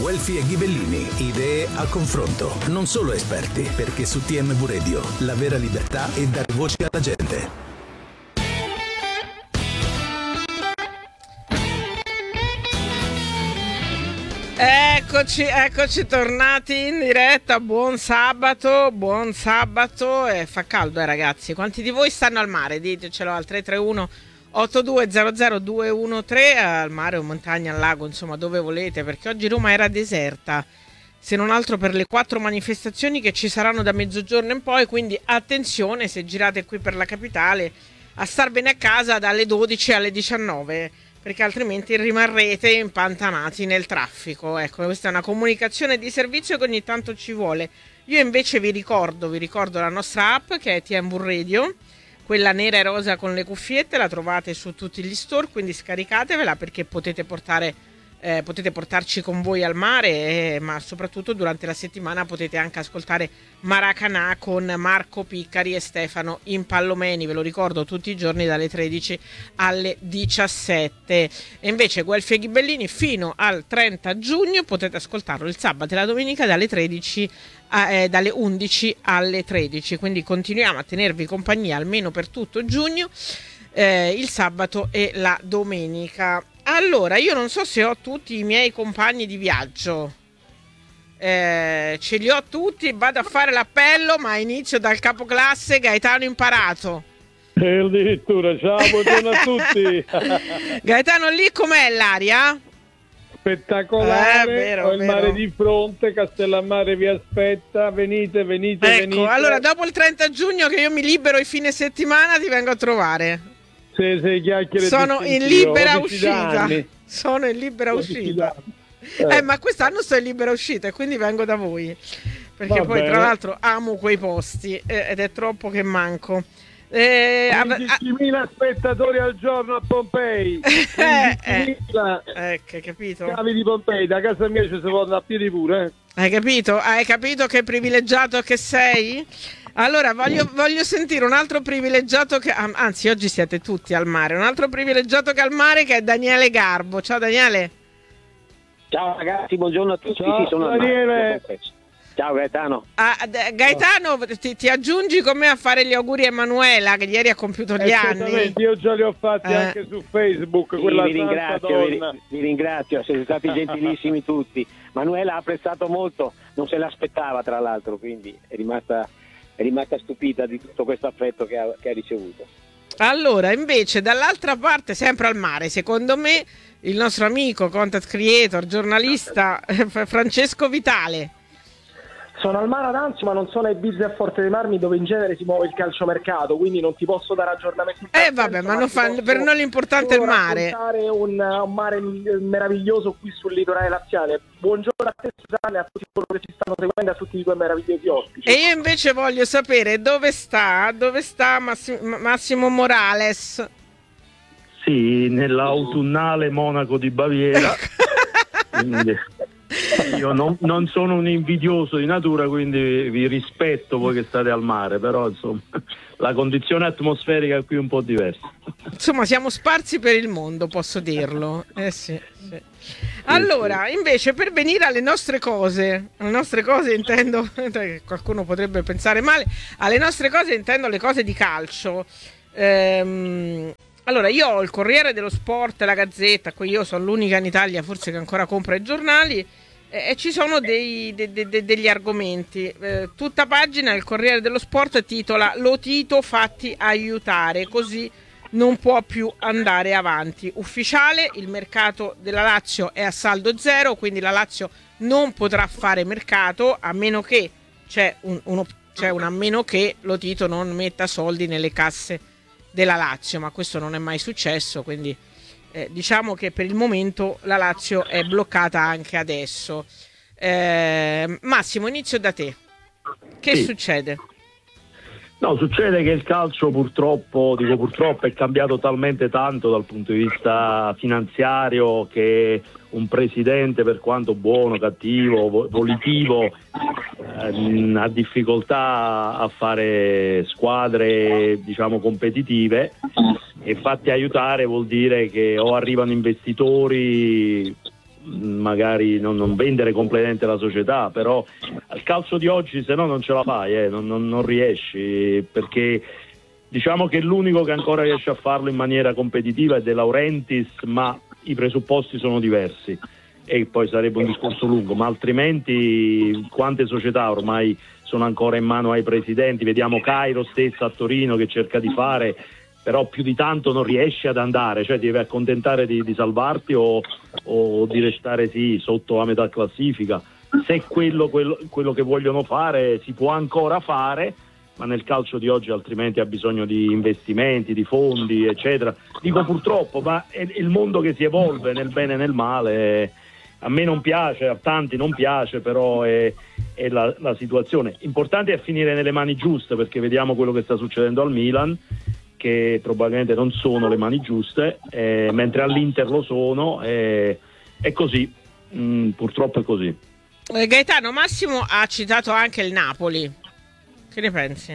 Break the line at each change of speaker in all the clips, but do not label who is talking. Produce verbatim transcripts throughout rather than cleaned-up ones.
Guelfi e Ghibellini, idee a confronto, non solo esperti, perché su T M V Radio la vera libertà è dare voce alla gente.
Eccoci, eccoci tornati in diretta, buon sabato, buon sabato, e fa caldo eh ragazzi, quanti di voi stanno al mare? Ditecelo al tre tre uno otto due zero zero due uno tre, al mare o montagna, al lago, insomma dove volete, perché oggi Roma era deserta, se non altro per le quattro manifestazioni che ci saranno da mezzogiorno in poi, quindi attenzione se girate qui per la capitale a star bene a casa dalle dodici alle diciannove, perché altrimenti rimarrete impantanati nel traffico. Ecco, questa è una comunicazione di servizio che ogni tanto ci vuole. Io invece vi ricordo, vi ricordo la nostra app che è T M V Radio, quella nera e rosa con le cuffiette, la trovate su tutti gli store, quindi scaricatevela perché potete portare eh, potete portarci con voi al mare, eh, ma soprattutto durante la settimana potete anche ascoltare Maracanà con Marco Piccari e Stefano Impallomeni, ve lo ricordo, tutti i giorni dalle tredici alle diciassette. E invece Guelfi e Ghibellini fino al trenta giugno potete ascoltarlo il sabato e la domenica dalle tredici a, eh, dalle undici alle tredici, quindi continuiamo a tenervi compagnia almeno per tutto giugno, eh, il sabato e la domenica. Allora, io non so se ho tutti i miei compagni di viaggio, eh, ce li ho tutti, vado a fare l'appello, ma inizio dal capoclasse Gaetano Imparato.
E addirittura, ciao, buongiorno a tutti.
Gaetano, lì com'è l'aria?
Spettacolare,
eh, vero,
ho il
vero.
mare di fronte, Castellammare vi aspetta, venite, venite,
ecco,
venite.
Allora dopo il trenta giugno che io mi libero i fine settimana ti vengo a trovare.
Se, se chiacchiere
sono in libera uscita sono in libera uscita eh. eh ma quest'anno sto in libera uscita e quindi vengo da voi perché Va poi bene. Tra l'altro amo quei posti eh, ed è troppo che manco. eh,
quindicimila spettatori al giorno a Pompei, quindicimila
eh, eh, hai capito?
Cavi di Pompei, da casa mia ci si può andare a piedi pure eh.
Hai capito? Hai capito che privilegiato che sei? Allora voglio, voglio sentire un altro privilegiato che, anzi oggi siete tutti al mare, un altro privilegiato che al mare, che è Daniele Garbo. Ciao Daniele.
Ciao ragazzi, buongiorno a tutti.
Ciao,
sì, sono
Daniele.
al mare. Ciao Gaetano.
Ah, Gaetano, ti, ti aggiungi con me a fare gli auguri a Emanuela che ieri ha compiuto gli anni.
Io già li ho fatti eh. anche su Facebook.
Sì,
quella
vi ringrazio, vi, vi ringrazio, siete stati gentilissimi tutti. Manuela ha apprezzato molto, non se l'aspettava tra l'altro, quindi è rimasta, è rimasta stupita di tutto questo affetto che ha, che ha ricevuto.
Allora, invece, dall'altra parte, sempre al mare, secondo me, il nostro amico, content creator, giornalista Francesco Vitale.
Sono al mare ad Anzio, ma non sono a Ibiza e a Forte dei Marmi, dove in genere si muove il calciomercato, quindi non ti posso dare aggiornamenti.
Eh vabbè, ma non fa, per noi l'importante è il mare.
Un, un mare meraviglioso qui sul litorale laziale. Buongiorno a te Susanna e a tutti coloro che ci stanno seguendo, a tutti i tuoi meravigliosi ospiti.
E io invece voglio sapere dove sta, dove sta Massimo, Massimo Morales.
Sì, nell'autunnale Monaco di Baviera. Quindi... Io non, non sono un invidioso di natura, quindi vi rispetto voi che state al mare, però insomma la condizione atmosferica è qui un po' diversa.
Insomma siamo sparsi per il mondo, posso dirlo. Eh sì, sì. Allora, invece, per venire alle nostre cose, alle nostre cose intendo, qualcuno potrebbe pensare male, alle nostre cose intendo le cose di calcio. Ehm... Allora, io ho il Corriere dello Sport, la Gazzetta, qui io sono l'unica in Italia forse che ancora compra i giornali, eh, e ci sono dei, de, de, de, degli argomenti. Eh, tutta pagina il Corriere dello Sport titola "Lo Tito fatti aiutare, così non può più andare avanti". Ufficiale, il mercato della Lazio è a saldo zero, quindi la Lazio non potrà fare mercato a meno che, c'è un, uno, c'è un a meno che Lo Tito non metta soldi nelle casse della Lazio, ma questo non è mai successo, quindi eh, diciamo che per il momento la Lazio è bloccata anche adesso. eh, Massimo, inizio da te. Che sì. succede?
No, succede che il calcio purtroppo, dico purtroppo, è cambiato talmente tanto dal punto di vista finanziario che un presidente, per quanto buono, cattivo, volitivo, ehm, ha difficoltà a fare squadre, diciamo, competitive, e fatti aiutare vuol dire che o arrivano investitori magari non, non vendere completamente la società, però al calcio di oggi se no non ce la fai, eh, non, non, non riesci, perché diciamo che l'unico che ancora riesce a farlo in maniera competitiva è De Laurentiis, ma i presupposti sono diversi e poi sarebbe un discorso lungo, ma altrimenti quante società ormai sono ancora in mano ai presidenti? Vediamo Cairo stessa a Torino che cerca di fare, però più di tanto non riesci ad andare, cioè ti devi accontentare di, di salvarti o, o di restare sì sotto a metà classifica. Se quello, quello, quello che vogliono fare si può ancora fare, ma nel calcio di oggi altrimenti ha bisogno di investimenti, di fondi, eccetera. Dico purtroppo, ma è il mondo che si evolve nel bene e nel male. A me non piace, a tanti non piace, però è, è la, la situazione. Importante è finire nelle mani giuste, perché vediamo quello che sta succedendo al Milan, che probabilmente non sono le mani giuste, eh, mentre all'Inter lo sono, eh, è così, mm, purtroppo è così.
Eh, Gaetano, Massimo ha citato anche il Napoli. Che ne pensi?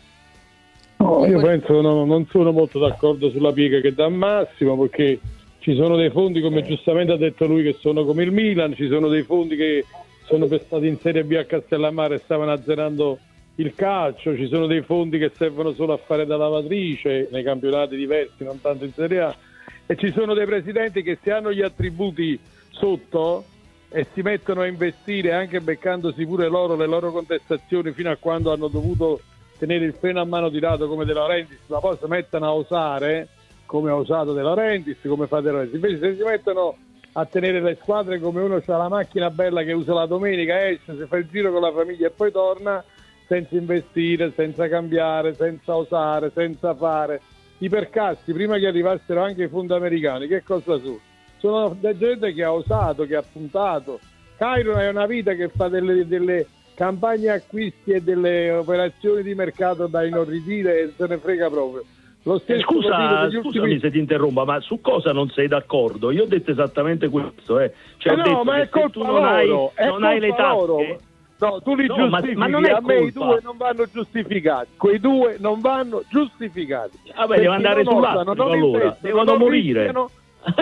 No, io penso no, non sono molto d'accordo sulla piega che dà Massimo, perché ci sono dei fondi, come giustamente ha detto lui, che sono come il Milan, ci sono dei fondi che sono stati in Serie B a Castellammare e stavano azzerando il calcio, ci sono dei fondi che servono solo a fare da lavatrice nei campionati diversi, non tanto in Serie A, e ci sono dei presidenti che se hanno gli attributi sotto e si mettono a investire, anche beccandosi pure loro le loro contestazioni, fino a quando hanno dovuto tenere il freno a mano tirato come De Laurentiis, ma poi si mettono a osare come ha usato De Laurentiis, come fa De Laurentiis. Invece se si mettono a tenere le squadre come uno c'ha la macchina bella che usa la domenica, esce, si fa il giro con la famiglia e poi torna, senza investire, senza cambiare, senza osare, senza fare. I percassi, prima che arrivassero anche i fondi americani, che cosa sono? Sono gente che ha osato, che ha puntato. Cairo è una vita che fa delle, delle campagne acquisti e delle operazioni di mercato da inorridire e se ne frega proprio. Lo stesso
Scusa,
degli
scusami
ultimi...
se ti interrompa, ma su cosa non sei d'accordo? Io ho detto esattamente questo, eh. Cioè,
eh
ho
no,
detto
ma
che
è
se
colpa
tu non
loro,
hai,
è
non hai le
colpa loro.
tasche...
No, tu li
No,
giustifichi,
ma, ma non è
a me i
colpa.
due non vanno giustificati, quei due non vanno giustificati.
Vabbè, devono andare sull'astrico allora, devono morire.
Rischiano...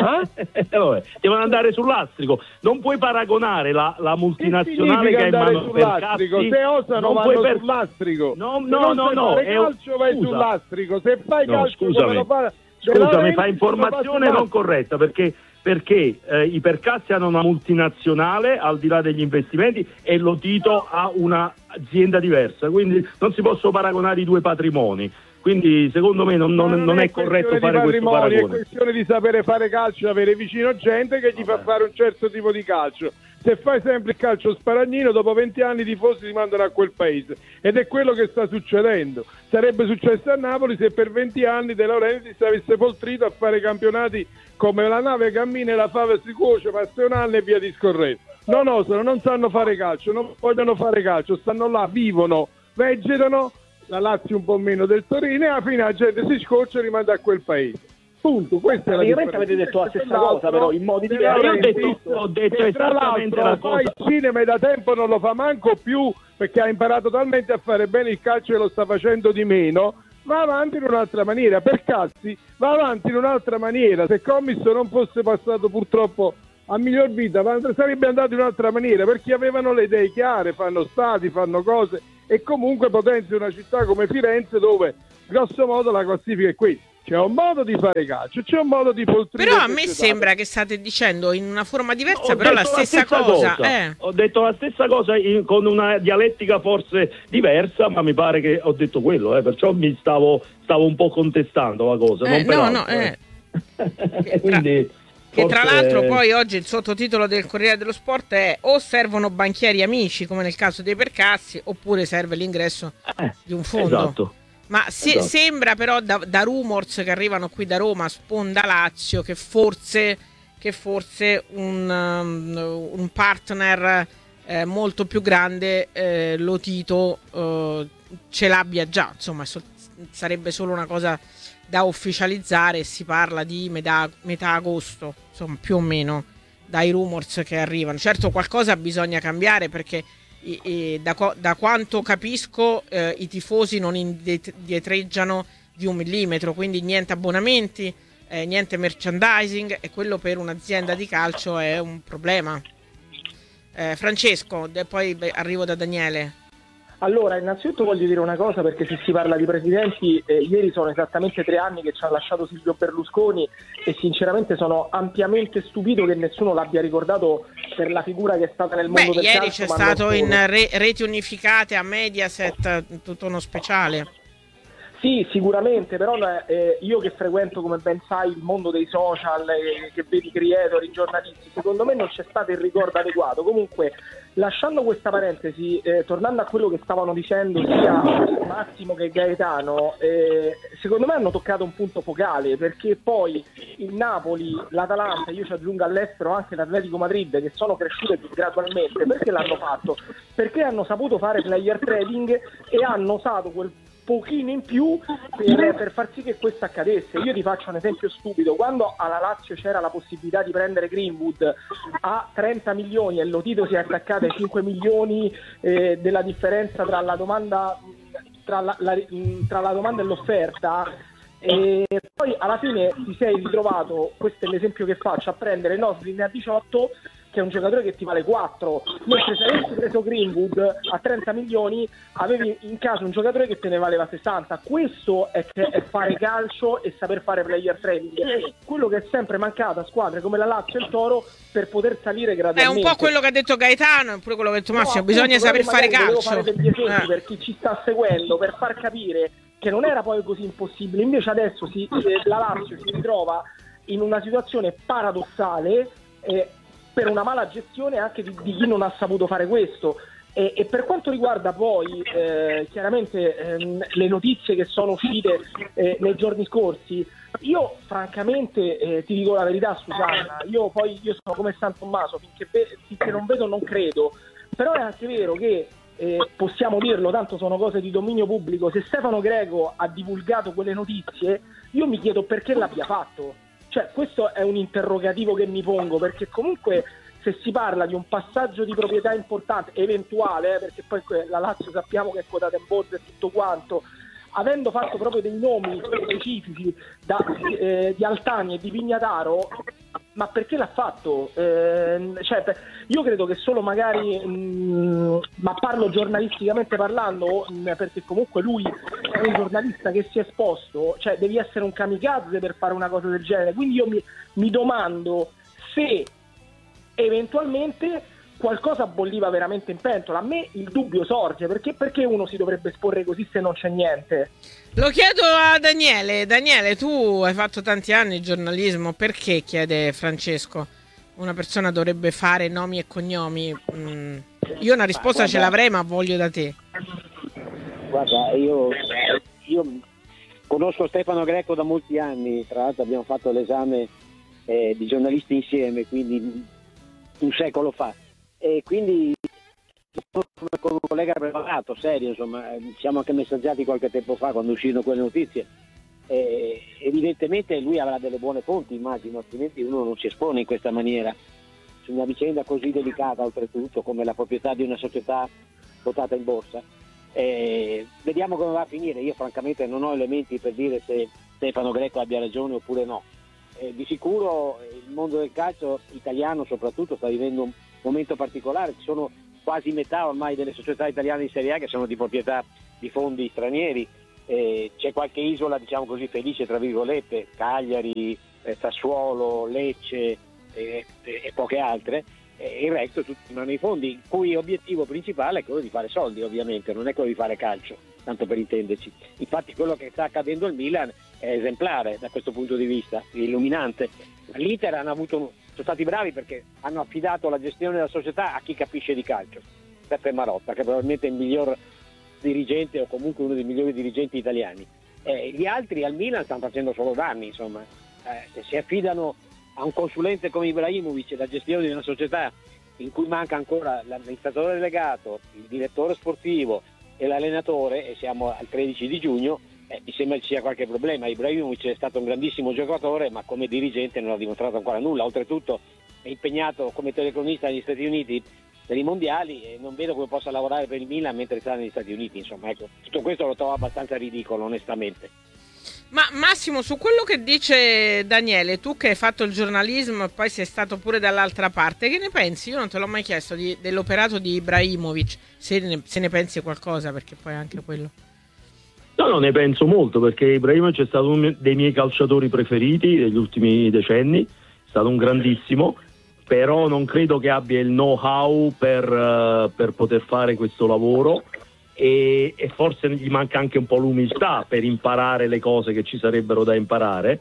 Eh? Vabbè, devono andare sul lastrico. Non puoi paragonare la, la multinazionale che, che ha in mano Percassi.
Se osano
non
vanno
per...
sul lastrico.
No, no, no, no.
Se fai calcio vai
scusa.
sul lastrico. Se fai
no,
calcio
scusami.
come lo fa...
Scusami, fai informazione non corretta, perché perché eh, i Percassi hanno una multinazionale al di là degli investimenti e lo Tito ha un'azienda diversa, quindi non si possono paragonare i due patrimoni. Quindi secondo me non, non, non, non è, è corretto fare questo paragone.
È questione di sapere fare calcio, avere vicino gente che gli Vabbè. fa fare un certo tipo di calcio. Se fai sempre il calcio sparagnino, dopo venti anni i tifosi si mandano a quel paese, ed è quello che sta succedendo. Sarebbe successo a Napoli se per venti anni De Laurentiis avesse poltrito a fare campionati come la nave cammina e la fava si cuoce, passa un anno e via discorrendo. Non osano, non sanno fare calcio, non vogliono fare calcio, stanno là, vivono, vegetano, la Lazio un po' meno del Torino, e alla fine la gente si scoccia e rimanda a quel paese. Punto, questa è la differenza.
avete detto la stessa cosa, però in modi diversi.
Io ho detto, ho detto esattamente la cosa.
Il cinema da tempo non lo fa manco più, perché ha imparato talmente a fare bene il calcio e lo sta facendo di meno. Va avanti in un'altra maniera. Percassi va avanti in un'altra maniera. Se Commisso non fosse passato purtroppo a miglior vita, sarebbe andato in un'altra maniera, perché avevano le idee chiare, fanno stati, fanno cose, e comunque potenzia una città come Firenze, dove grosso modo la classifica è questa. C'è un modo di fare calcio, c'è un modo di poltrire.
Però a me sembra che state dicendo in una forma diversa, però la stessa, la stessa cosa. cosa. Eh.
Ho detto la stessa cosa in, con una dialettica forse diversa, ma mi pare che ho detto quello, eh, perciò mi stavo, stavo un po' contestando la cosa.
Eh,
non per
no,
altro,
no, eh.
eh. Quindi,
che tra
forse...
l'altro poi oggi il sottotitolo del Corriere dello Sport è: o servono banchieri amici, come nel caso dei Percassi, oppure serve l'ingresso
eh,
di un fondo.
Esatto.
Ma se,
esatto.
sembra però da, da rumors che arrivano qui da Roma, sponda Lazio, che forse, che forse un, um, un partner eh, molto più grande, eh, lo Tito, eh, ce l'abbia già. Insomma, so, sarebbe solo una cosa da ufficializzare, e si parla di metà, metà agosto, insomma, più o meno, dai rumors che arrivano. Certo, qualcosa bisogna cambiare, perché E, e da, da quanto capisco eh, i tifosi non indietreggiano di un millimetro, quindi niente abbonamenti, eh, niente merchandising, e quello per un'azienda di calcio è un problema. Eh, Francesco, e poi beh, arrivo da Daniele.
Allora, innanzitutto voglio dire una cosa, perché se si parla di presidenti, eh, ieri sono esattamente tre anni che ci ha lasciato Silvio Berlusconi e sinceramente sono ampiamente stupito che nessuno l'abbia ricordato per la figura che è stata nel mondo
Beh,
del
ieri
calcio.
c'è stato in re- reti unificate a Mediaset tutto uno speciale.
Sì, sicuramente, però eh, io che frequento, come ben sai, il mondo dei social, eh, che vedi creator, i giornalisti, secondo me non c'è stato il ricordo adeguato. Comunque, lasciando questa parentesi, eh, tornando a quello che stavano dicendo sia Massimo che Gaetano, eh, secondo me hanno toccato un punto focale, perché poi il Napoli, l'Atalanta, io ci aggiungo all'estero anche l'Atletico Madrid, che sono cresciute gradualmente, perché l'hanno fatto? Perché hanno saputo fare player trading e hanno usato quel pochino in più per, per far sì che questo accadesse. Io ti faccio un esempio stupido: quando alla Lazio c'era la possibilità di prendere Greenwood a trenta milioni e Lotito si è attaccato ai cinque milioni eh, della differenza tra la domanda tra la, la, tra la domanda e l'offerta, e poi alla fine ti sei ritrovato, questo è l'esempio che faccio, a prendere Noslin a diciotto, che è un giocatore che ti vale quattro, mentre se avessi preso Greenwood a trenta milioni avevi in casa un giocatore che te ne valeva sessanta. Questo è, è fare calcio e saper fare player trading, quello che è sempre mancato a squadre come la Lazio e il Toro per poter salire gradualmente.
È un po' quello che ha detto Gaetano e pure quello che ha detto Massimo, no, bisogna
appunto,
saper fare calcio.
Fare degli esempi
eh.
per chi ci sta seguendo, per far capire che non era poi così impossibile. Invece adesso si, la Lazio si ritrova in una situazione paradossale eh, per una mala gestione anche di, di chi non ha saputo fare questo. E, e per quanto riguarda poi eh, chiaramente ehm, le notizie che sono uscite eh, nei giorni scorsi, io francamente eh, ti dico la verità, Susanna, io poi io sono come San Tommaso, finché, ve- finché non vedo non credo, però è anche vero che eh, possiamo dirlo, tanto sono cose di dominio pubblico, se Stefano Greco ha divulgato quelle notizie io mi chiedo perché l'abbia fatto. Cioè, questo è un interrogativo che mi pongo, perché comunque se si parla di un passaggio di proprietà importante, eventuale, eh, perché poi la Lazio sappiamo che è quotata in borsa e tutto quanto, avendo fatto proprio dei nomi specifici da, eh, di Altani e di Pignataro, ma perché l'ha fatto? Eh, cioè, io credo che solo magari, mh, ma parlo giornalisticamente parlando, mh, perché comunque lui è un giornalista che si è esposto, cioè devi essere un kamikaze per fare una cosa del genere, quindi io mi, mi domando se eventualmente qualcosa bolliva veramente in pentola. A me il dubbio sorge, perché perché uno si dovrebbe esporre così se non c'è niente?
Lo chiedo a Daniele. Daniele, tu hai fatto tanti anni di giornalismo, perché, chiede Francesco, una persona dovrebbe fare nomi e cognomi? Mm. Io una risposta
guarda,
ce l'avrei, ma voglio da te.
Guarda, io, io conosco Stefano Greco da molti anni, tra l'altro abbiamo fatto l'esame eh, di giornalisti insieme, quindi un secolo fa, e quindi con un collega preparato, serio, insomma, ci siamo anche messaggiati qualche tempo fa quando uscirono quelle notizie. Eh, evidentemente lui avrà delle buone fonti, immagino, altrimenti uno non si espone in questa maniera su una vicenda così delicata, oltretutto come la proprietà di una società quotata in borsa. Eh, vediamo come va a finire. Io francamente non ho elementi per dire se Stefano Greco abbia ragione oppure no. Eh, di sicuro il mondo del calcio italiano soprattutto sta vivendo un momento particolare, ci sono quasi metà ormai delle società italiane di Serie A che sono di proprietà di fondi stranieri, eh, c'è qualche isola, diciamo così, felice tra virgolette, Cagliari, eh, Sassuolo, Lecce eh, e poche altre, e il resto tutti hanno i fondi, il cui obiettivo principale è quello di fare soldi, ovviamente, non è quello di fare calcio, tanto per intenderci. Infatti quello che sta accadendo al Milan è esemplare da questo punto di vista, illuminante. L'Inter hanno avuto, sono stati bravi perché hanno affidato la gestione della società a chi capisce di calcio, Peppe Marotta, che probabilmente è il miglior dirigente o comunque uno dei migliori dirigenti italiani. Eh, gli altri al Milan stanno facendo solo danni, insomma. Eh, se si affidano a un consulente come Ibrahimovic la gestione di una società in cui manca ancora l'amministratore delegato, il direttore sportivo e l'allenatore, e siamo al tredici di giugno, eh, mi sembra ci sia qualche problema. Ibrahimovic è stato un grandissimo giocatore, ma come dirigente non ha dimostrato ancora nulla, oltretutto è impegnato come telecronista negli Stati Uniti per i mondiali e non vedo come possa lavorare per il Milan mentre sta negli Stati Uniti, insomma, ecco, tutto questo lo trovo abbastanza ridicolo, onestamente.
Ma Massimo, su quello che dice Daniele, tu che hai fatto il giornalismo e poi sei stato pure dall'altra parte, che ne pensi? Io non te l'ho mai chiesto di, dell'operato di Ibrahimovic, se ne, se ne pensi qualcosa, perché poi anche quello...
No, no, ne penso molto, perché Ibrahimovic è stato uno dei miei calciatori preferiti degli ultimi decenni, è stato un grandissimo, però non credo che abbia il know-how per, uh, per poter fare questo lavoro. E, e forse gli manca anche un po' l'umiltà per imparare le cose che ci sarebbero da imparare,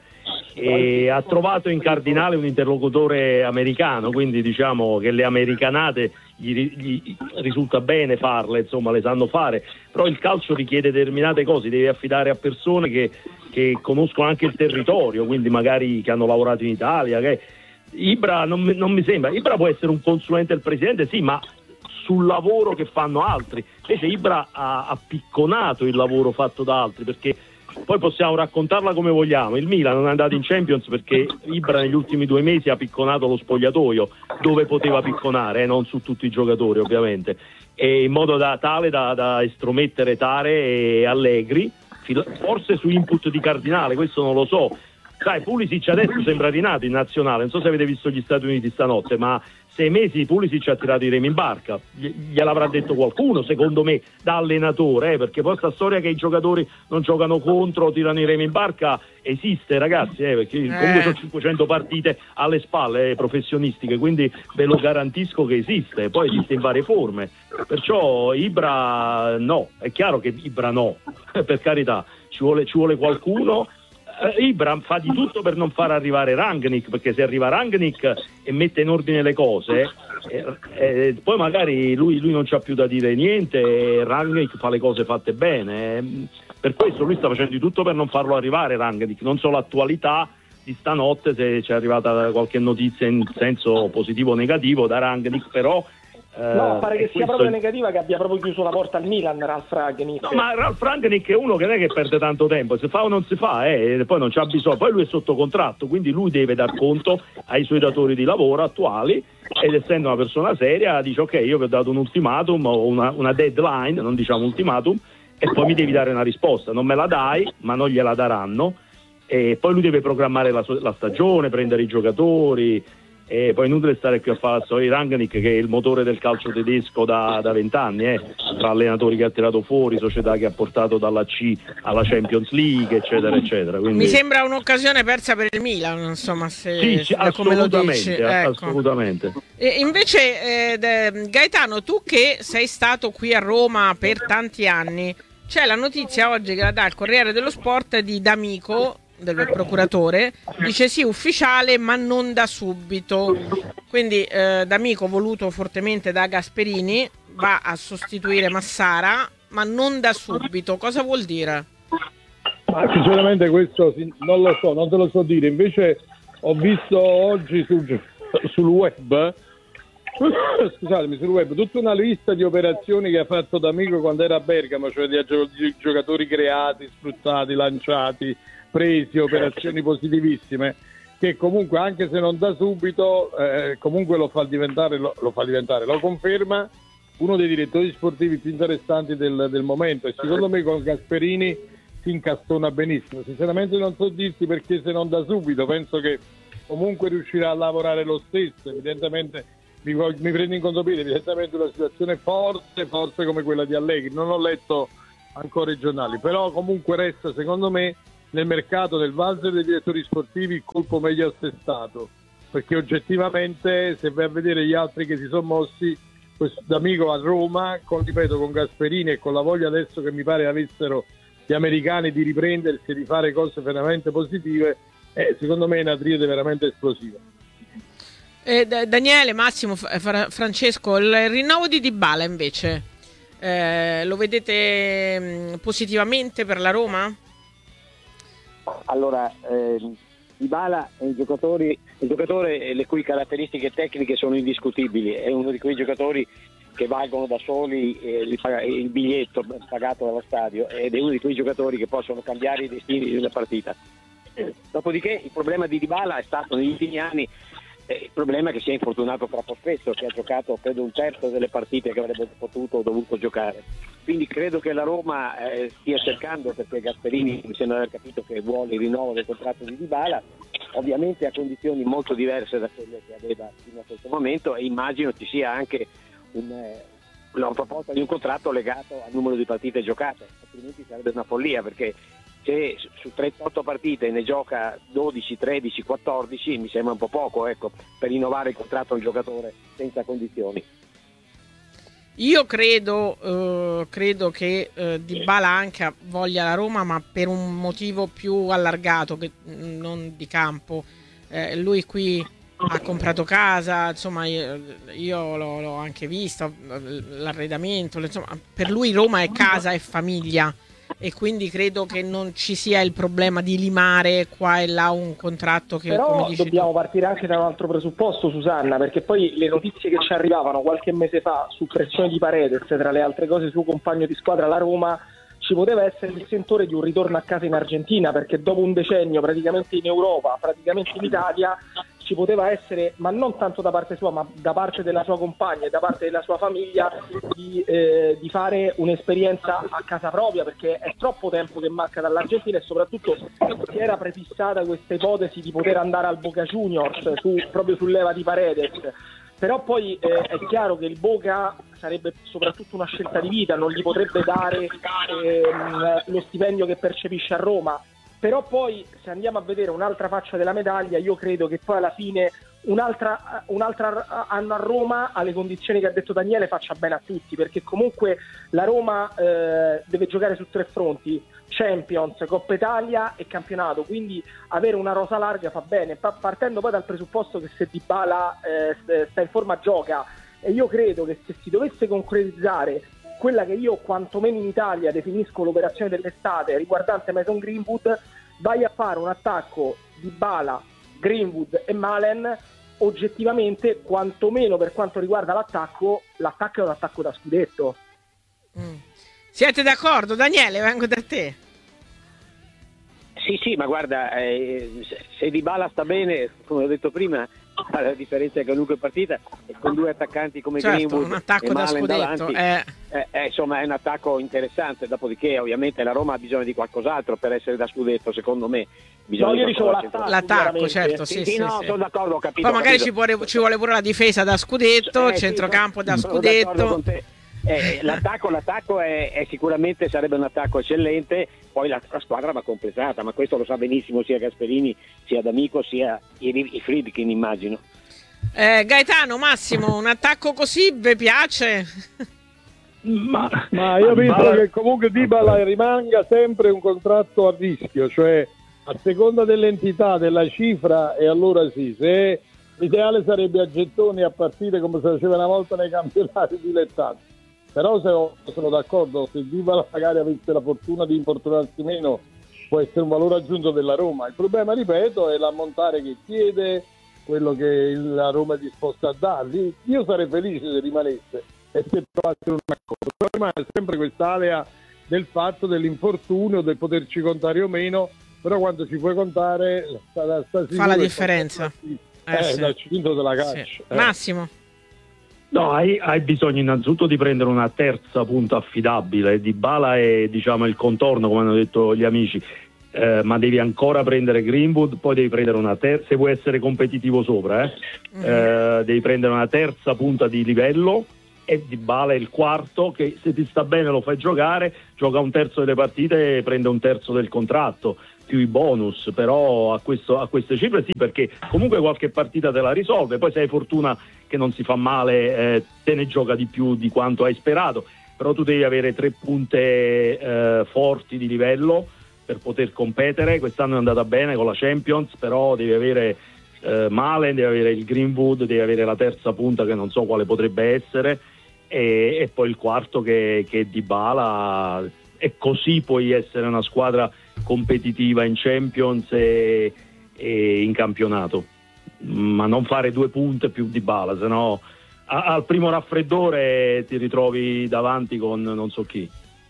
e ha trovato in Cardinale un interlocutore americano, quindi diciamo che le americanate gli, gli risulta bene farle, insomma le sanno fare, però il calcio richiede determinate cose, devi affidare a persone che, che conoscono anche il territorio, quindi magari che hanno lavorato in Italia. Che Ibra non, non mi sembra, Ibra può essere un consulente del presidente, sì, ma sul lavoro che fanno altri. Invece Ibra ha, ha picconato il lavoro fatto da altri, perché poi possiamo raccontarla come vogliamo, il Milan non è andato in Champions perché Ibra negli ultimi due mesi ha picconato lo spogliatoio dove poteva picconare, eh, non su tutti i giocatori ovviamente, e in modo da, tale da, da estromettere Tare e Allegri, forse su input di Cardinale, questo non lo so. Sai, Pulisic adesso sembra rinato in nazionale, non so se avete visto gli Stati Uniti stanotte, ma sei mesi Pulisic ha tirato i remi in barca, gliel'avrà detto qualcuno, secondo me, da allenatore, eh, perché poi sta storia che i giocatori non giocano contro, tirano i remi in barca, esiste, ragazzi, eh, perché eh. comunque sono cinquecento partite alle spalle, eh, professionistiche, quindi ve lo garantisco che esiste, poi esiste in varie forme, perciò Ibra no, è chiaro che Ibra no, per carità, ci vuole, ci vuole qualcuno. Ibra fa di tutto per non far arrivare Rangnick, perché se arriva Rangnick e mette in ordine le cose, eh, eh, poi magari lui, lui non c'ha più da dire niente e Rangnick fa le cose fatte bene, eh. Per questo lui sta facendo di tutto per non farlo arrivare Rangnick. Non so l'attualità di stanotte, se c'è arrivata qualche notizia in senso positivo o negativo da Rangnick, però
no, pare che sia proprio negativa, che abbia proprio chiuso la porta al Milan Ralf Rangnick.
No, ma Ralf Rangnick è uno che non è che perde tanto tempo, se fa o non si fa, eh, poi non c'ha bisogno, poi lui è sotto contratto, quindi lui deve dar conto ai suoi datori di lavoro attuali, ed essendo una persona seria dice ok, io vi ho dato un ultimatum o una, una deadline, non diciamo ultimatum, e poi mi devi dare una risposta, non me la dai, ma non gliela daranno, e poi lui deve programmare la, la stagione, prendere i giocatori. E poi inutile stare qui a fare la storia di Rangnick, che è il motore del calcio tedesco da vent'anni, eh, tra allenatori che ha tirato fuori, società che ha portato dalla C alla Champions League, eccetera eccetera. Quindi... mi
sembra un'occasione persa per il Milan, insomma, se,
sì, sì,
da come lo dici.
Ecco. Assolutamente.
E invece eh, de, Gaetano, tu che sei stato qui a Roma per tanti anni, c'è la notizia oggi che la dà il Corriere dello Sport di D'Amico, del procuratore, dice sì, ufficiale ma non da subito, quindi eh, D'Amico, voluto fortemente da Gasperini, va a sostituire Massara ma non da subito. Cosa vuol dire?
Ma sinceramente questo non lo so, non te lo so dire. Invece ho visto oggi sul, sul web scusatemi, sul web tutta una lista di operazioni che ha fatto D'Amico quando era a Bergamo, cioè di, di giocatori creati, sfruttati, lanciati, presi, operazioni positivissime, che comunque anche se non da subito eh, comunque lo fa diventare lo, lo fa diventare, lo conferma uno dei direttori sportivi più interessanti del, del momento, e secondo me con Gasperini si incastona benissimo. Sinceramente non so dirti perché se non da subito, penso che comunque riuscirà a lavorare lo stesso. Evidentemente mi, mi prendo in contropiede, evidentemente una situazione forse forse come quella di Allegri, non ho letto ancora i giornali, però comunque resta secondo me nel mercato del valzer dei direttori sportivi il colpo meglio assestato, perché oggettivamente se vai a vedere gli altri che si sono mossi, questo D'Amico a Roma, con, ripeto, con Gasperini e con la voglia adesso che mi pare avessero gli americani di riprendersi e di fare cose veramente positive, eh, secondo me è una triade veramente esplosiva.
Eh, Daniele, Massimo, Fra- Francesco, il rinnovo di Dybala invece eh, lo vedete mh, positivamente per la Roma?
Allora, eh, Dybala è un giocatore, un giocatore le cui caratteristiche tecniche sono indiscutibili, è uno di quei giocatori che valgono da soli eh, il biglietto pagato dallo stadio, ed è uno di quei giocatori che possono cambiare i destini di una partita. Dopodiché il problema di Dybala è stato negli ultimi anni Eh, il problema è che si è infortunato troppo spesso, che ha giocato credo un terzo delle partite che avrebbe potuto o dovuto giocare. Quindi credo che la Roma eh, stia cercando, perché Gasperini mi sembra aver capito che vuole il rinnovo del contratto di Dybala, ovviamente a condizioni molto diverse da quelle che aveva fino a questo momento, e immagino ci sia anche un, eh, una proposta di un contratto legato al numero di partite giocate, altrimenti sarebbe una follia, perché se su trentotto partite ne gioca dodici, tredici, quattordici mi sembra un po' poco, ecco, per rinnovare il contratto a un giocatore senza condizioni.
Io credo, eh, credo che eh, Dybala anche voglia la Roma, ma per un motivo più allargato, che non di campo. Eh, lui qui ha comprato casa, insomma io, io l'ho, l'ho anche visto, l'arredamento, insomma, per lui Roma è casa e famiglia, e quindi credo che non ci sia il problema di limare qua e là un contratto che,
però
come dici
dobbiamo
tu,
partire anche da un altro presupposto, Susanna, perché poi le notizie che ci arrivavano qualche mese fa su pressione di Paredes, tra le altre cose suo compagno di squadra alla Roma, ci poteva essere il sentore di un ritorno a casa in Argentina, perché dopo un decennio praticamente in Europa, praticamente in Italia, ci poteva essere, ma non tanto da parte sua, ma da parte della sua compagna e da parte della sua famiglia, di, eh, di fare un'esperienza a casa propria, perché è troppo tempo che manca dall'Argentina, e soprattutto si era prefissata questa ipotesi di poter andare al Boca Juniors su, proprio sull'eva di Paredes. Però poi eh, è chiaro che il Boca sarebbe soprattutto una scelta di vita, non gli potrebbe dare ehm, lo stipendio che percepisce a Roma. Però poi, se andiamo a vedere un'altra faccia della medaglia, io credo che poi alla fine un'altra, un'altra anno a Roma, alle condizioni che ha detto Daniele, faccia bene a tutti, perché comunque la Roma eh, deve giocare su tre fronti: Champions, Coppa Italia e campionato, quindi avere una rosa larga fa bene, partendo poi dal presupposto che se Dybala eh, sta in forma gioca, e io credo che se si dovesse concretizzare quella che io quantomeno in Italia definisco l'operazione dell'estate riguardante Mason Greenwood, vai a fare un attacco Dybala, Greenwood e Malen, oggettivamente, quantomeno per quanto riguarda l'attacco, l'attacco è un attacco da scudetto.
Mm. Siete d'accordo? Daniele, vengo da te.
Sì, sì, ma guarda, eh, se Dybala sta bene, come ho detto prima, la differenza è che qualunque partita, e con due attaccanti come
certo,
Greenwood
un attacco
e
da
Malen
scudetto
davanti,
è...
Eh, eh, insomma è un attacco interessante. Dopodiché ovviamente la Roma ha bisogno di qualcos'altro per essere da scudetto, secondo me. Bisogna
no, io dicevo l'attacco,
l'attacco certo, sì,
sì,
sì,
no,
sì.
sono d'accordo, ho capito.
Poi magari
capito.
ci vuole, ci vuole pure la difesa da scudetto,
Eh,
il centrocampo
sì,
da
sono d'accordo
scudetto.
con te. Eh, l'attacco, l'attacco è, è sicuramente sarebbe un attacco eccellente, poi la, la squadra va completata, ma questo lo sa benissimo sia Gasperini sia D'Amico sia i, i Friedkin, immagino.
Eh, Gaetano, Massimo, un attacco così vi piace?
Ma, ma io penso ma... che comunque Dybala rimanga sempre un contratto a rischio, cioè a seconda dell'entità, della cifra, e allora sì, se l'ideale sarebbe a gettoni a partire come si faceva una volta nei campionati dilettanti. Però se sono d'accordo, se Dybala magari avesse la fortuna di infortunarsi meno, può essere un valore aggiunto della Roma. Il problema, ripeto, è l'ammontare che chiede, quello che la Roma è disposta a dargli. Io sarei felice se rimanesse e se trovassero un accordo. Però rimane sempre quest'area del fatto dell'infortunio, del poterci contare o meno, però quando ci puoi contare sta, sta
fa la differenza.
Eh,
eh, sì.
dal cinto della caccia.
Sì.
Eh.
Massimo?
No, hai, hai bisogno innanzitutto di prendere una terza punta affidabile. Dybala è, diciamo, il contorno, come hanno detto gli amici, eh, ma devi ancora prendere Greenwood, poi devi prendere una terza, se vuoi essere competitivo sopra, eh, mm. eh, devi prendere una terza punta di livello, e Dybala è il quarto che, se ti sta bene, lo fai giocare, gioca un terzo delle partite e prende un terzo del contratto più i bonus. Però a, questo, a queste cifre sì, perché comunque qualche partita te la risolve, poi se hai fortuna che non si fa male, eh, te ne gioca di più di quanto hai sperato, però tu devi avere tre punte eh, forti di livello per poter competere. Quest'anno è andata bene con la Champions, però devi avere eh, Malen, devi avere il Greenwood, devi avere la terza punta che non so quale potrebbe essere, e, e poi il quarto che, che è Dybala, e così puoi essere una squadra competitiva in Champions e, e in campionato, ma non fare due punte più Dybala, sennò a, al primo raffreddore ti ritrovi davanti con non so chi.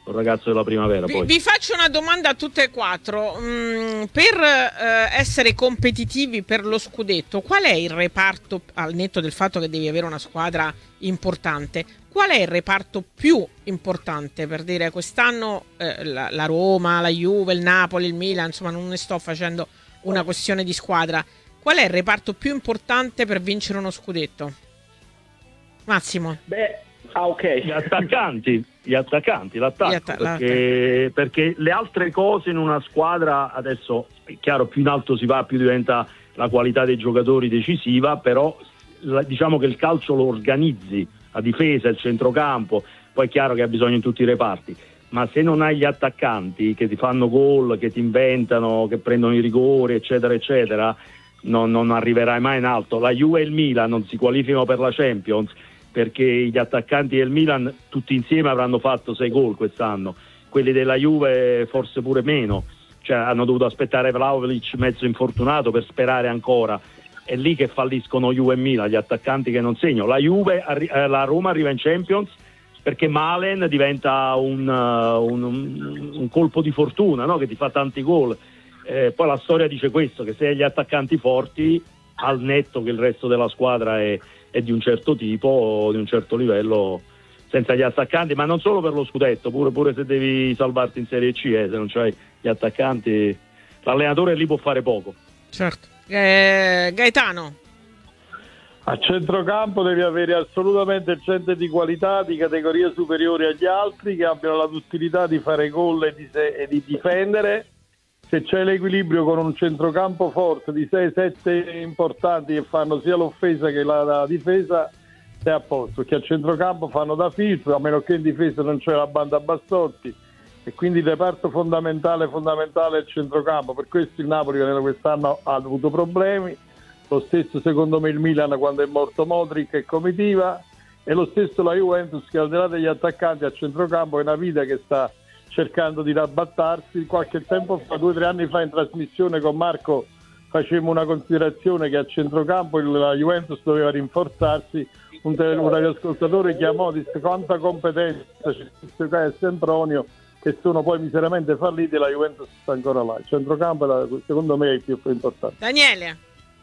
un ragazzo della primavera.
Vi,
poi.
vi faccio una domanda a tutte e quattro. Mm, per eh, essere competitivi per lo scudetto, qual è il reparto, al netto del fatto che devi avere una squadra importante, qual è il reparto più importante? Per dire, quest'anno eh, la, la Roma, la Juve, il Napoli, il Milan, insomma non ne sto facendo una questione di squadra. Qual è il reparto più importante per vincere uno scudetto? Massimo.
Beh, ah, ok.
Gli attaccanti, gli attaccanti, l'attacco,
Gli atta-
perché, perché le altre cose in una squadra, adesso è chiaro, più in alto si va, più diventa la qualità dei giocatori decisiva, però la, diciamo che il calcio lo organizzi, la difesa, il centrocampo, poi è chiaro che ha bisogno in tutti i reparti, ma se non hai gli attaccanti che ti fanno gol, che ti inventano, che prendono i rigori, eccetera, eccetera, non, non arriverai mai in alto. La Juve e il Milan non si qualificano per la Champions perché gli attaccanti del Milan tutti insieme avranno fatto sei gol quest'anno, quelli della Juve forse pure meno, cioè hanno dovuto aspettare Vlahovic mezzo infortunato per sperare ancora. È lì che falliscono Juve e Milan, gli attaccanti che non segnano. La Juve, eh, la Roma arriva in Champions perché Malen diventa un, uh, un, un, un colpo di fortuna, no? Che ti fa tanti gol. Eh, poi la storia dice questo, che se hai gli attaccanti forti, al netto che il resto della squadra è, è di un certo tipo o di un certo livello, senza gli attaccanti, ma non solo per lo scudetto, pure, pure se devi salvarti in Serie C, eh, se non c'hai gli attaccanti, l'allenatore lì può fare poco.
Certo. Eh, Gaetano.
A centrocampo devi avere assolutamente gente di qualità, di categoria superiore agli altri, che abbiano la duttilità di fare gol e di, se- e di difendere. Se c'è l'equilibrio con un centrocampo forte di sei sette importanti che fanno sia l'offesa che la, la difesa, sei a posto, perché a centrocampo fanno da filtro, a meno che in difesa non c'è la banda Bassotti, e quindi il reparto fondamentale fondamentale è il centrocampo. Per questo il Napoli quest'anno ha avuto problemi, lo stesso secondo me il Milan quando è morto Modric e comitiva, e lo stesso la Juventus, che al di là degli attaccanti a centrocampo è una vita che sta cercando di rabbattarsi. Qualche tempo fa, due o tre anni fa, in trasmissione con Marco facemmo una considerazione che a centrocampo la Juventus doveva rinforzarsi. Un, tele- un radioascoltatore chiamò, disse quanta competenza c'è Sissoko e Sempronio, che sono poi miseramente falliti, e la Juventus sta ancora là. Il centrocampo secondo me è il più importante.
Daniele.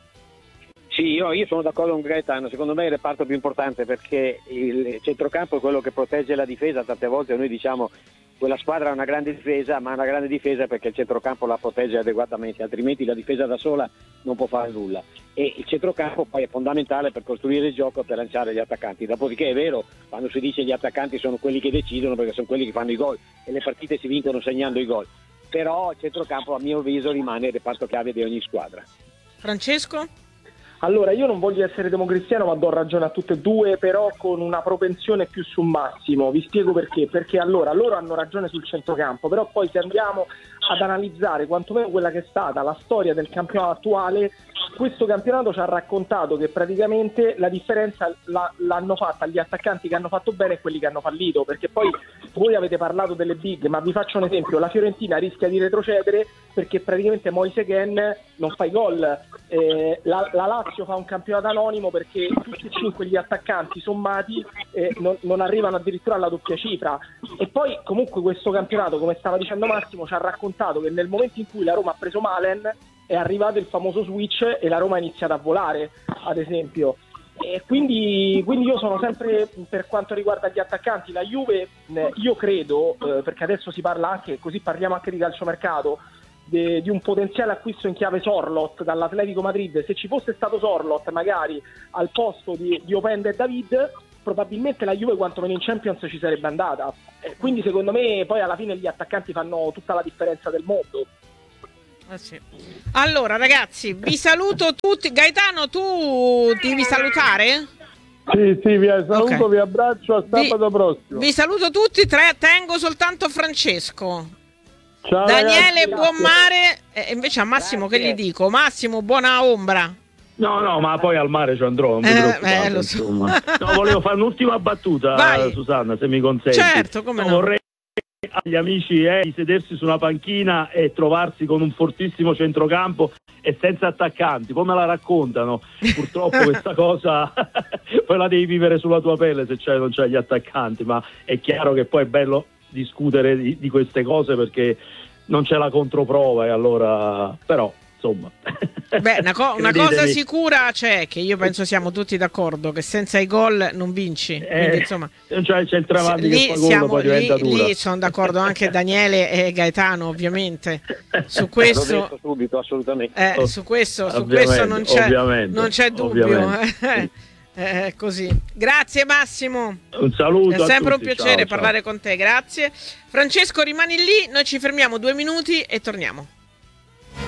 Sì, io, io sono d'accordo con Gaetano, secondo me è il reparto più importante perché il centrocampo è quello che protegge la difesa. Tante volte noi diciamo quella squadra ha una grande difesa, ma una grande difesa perché il centrocampo la protegge adeguatamente, altrimenti la difesa da sola non può fare nulla, e il centrocampo poi è fondamentale per costruire il gioco e per lanciare gli attaccanti. Dopodiché è vero, quando si dice gli attaccanti sono quelli che decidono, perché sono quelli che fanno i gol e le partite si vincono segnando i gol, però il centrocampo a mio avviso rimane il reparto chiave di ogni squadra.
Francesco?
Allora, io non voglio essere democristiano, ma do ragione a tutte e due, però con una propensione più su Massimo. Vi spiego perché. Perché allora, loro hanno ragione sul centrocampo, però poi se andiamo ad analizzare quantomeno quella che è stata la storia del campionato attuale, questo campionato ci ha raccontato che praticamente la differenza la, l'hanno fatta gli attaccanti che hanno fatto bene e quelli che hanno fallito, perché poi voi avete parlato delle big, ma vi faccio un esempio: la Fiorentina rischia di retrocedere perché praticamente Moise Kean non fa i gol, eh, la, la Lazio fa un campionato anonimo perché tutti e cinque gli attaccanti sommati eh, non, non arrivano addirittura alla doppia cifra. E poi comunque questo campionato, come stava dicendo Massimo, ci ha raccontato che nel momento in cui la Roma ha preso Malen è arrivato il famoso switch e la Roma ha iniziato a volare, ad esempio. E quindi, quindi io sono sempre, per quanto riguarda gli attaccanti, la Juve, eh, io credo, eh, perché adesso si parla anche, così parliamo anche di calciomercato, de, di un potenziale acquisto in chiave Sorloth dall'Atletico Madrid. Se ci fosse stato Sorloth magari al posto di, di Openda e David, probabilmente la Juve quantomeno in Champions ci sarebbe andata. Eh, quindi secondo me poi alla fine gli attaccanti fanno tutta la differenza del mondo.
Eh sì. Allora ragazzi, vi saluto tutti. Gaetano, tu devi salutare?
Sì, sì, vi saluto,
Okay.
Vi abbraccio, a sabato
vi,
prossimo.
Vi saluto tutti, tre, tengo soltanto Francesco.
Ciao
Daniele,
ragazzi,
buon mare. E invece a Massimo
Grazie.
che gli dico? Massimo, buona ombra.
No, no, ma poi al mare ci andrò, non vi
Eh,
preoccupate,
eh, lo so.
insomma. No, volevo fare un'ultima battuta,
Vai.
Susanna, se mi consenti.
Certo, come no.
Vorrei agli amici eh, di sedersi su una panchina e trovarsi con un fortissimo centrocampo e senza attaccanti. Poi me la raccontano. Purtroppo questa cosa poi la devi vivere sulla tua pelle se c'è, non c'è gli attaccanti, ma è chiaro che poi è bello discutere di, di queste cose perché non c'è la controprova, e allora però insomma.
Beh, una, co- una cosa sicura c'è, che io penso siamo tutti d'accordo, che senza i gol non vinci.
Eh,
Quindi, insomma,
cioè, c'è il Travagli
lì,
che fa
siamo,
gol, poi diventa
lì,
dura.
lì sono d'accordo anche Daniele e Gaetano, ovviamente. Su questo,
l'ho detto subito, assolutamente.
eh, su questo, su questo non, c'è, non c'è dubbio. Eh, così. Grazie Massimo.
Un saluto.
È sempre
a
un
tutti.
piacere
Ciao,
parlare
ciao.
con te, grazie. Francesco, rimani lì, noi ci fermiamo due minuti e torniamo.